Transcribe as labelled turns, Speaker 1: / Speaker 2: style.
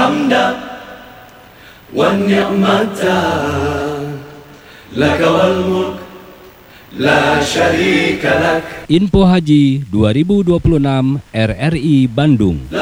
Speaker 1: hamda wan ni'mata laka wal mulk la syarika lak.
Speaker 2: Info Haji 2026 RRI Bandung.